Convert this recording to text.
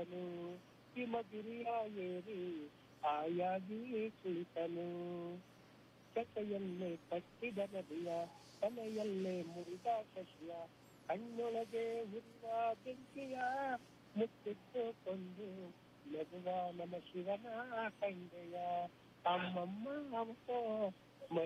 ಕುಳಿತನು, ಹಿಮಗಿರಿಯ ಏರಿ ಆಯಾಗಿ ಕುಳಿತನು. ಕಥೆಯಲ್ಲೇ ಕಟ್ಟಿದ ನದಿಯ ತಲೆಯಲ್ಲೇ ಮುರಿದ ಶಶಿಯ, ಕಣ್ಣೊಳಗೆ ಉರಿದ ಬೆಂಕಿಯ ಮುತ್ತಿಟ್ಟುಕೊಂಡು ನಗುವ ನಮ್ಮ ಶಿವನ ಕಂಡೆಯ. ಅಮ್ಮಮ್ಮ ಅವತೋ